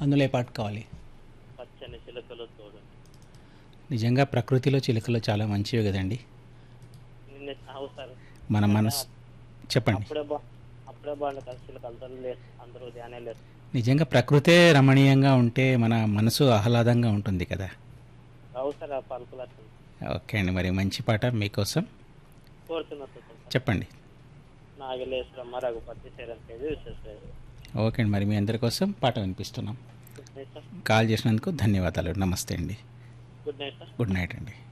అందులో ఏ పాట కావాలి? పచ్చని చిలుకలు తోడు. నిజంగా ప్రకృతిలో చిలుకలు చాలా మంచివి కదండి. నిన్న అవు సార్. మన నిన్న మనసు చెప్పండి. అప్పుడే బాగుంది కదా చిలుకలతో లేదు అందరూ ధ్యానే లేదు. నిజంగా ప్రకృతే రమణీయంగా ఉంటే మన మనసు ఆహ్లాదంగా ఉంటుంది కదా. అవు సార్ ఆ పలుకులు అట్లా ఓకే అండి, మరి మంచి పాట మీకోసం. కోరుతున్నా సార్. చెప్పండి. నాగలేశ్వరమ్మ రఘుపతి శరణ్ తేజ విశ్వేశ్వర. ఓకే అండి, మరి మీ అందరి కోసం పాట వినిపిస్తున్నాం. Good night sir. కాల్ చేసినందుకు ధన్యవాదాలు. నమస్తే అండి. Good night sir. Good night అండి.